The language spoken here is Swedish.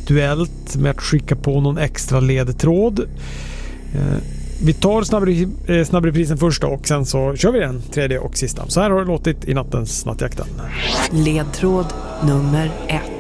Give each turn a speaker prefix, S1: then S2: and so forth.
S1: aktuellt med att skicka på någon extra ledtråd. Vi tar snabbreprisen första och sen så kör vi den tredje och sista. Så här har det låtit i nattens Nattjakten.
S2: Ledtråd nummer 1.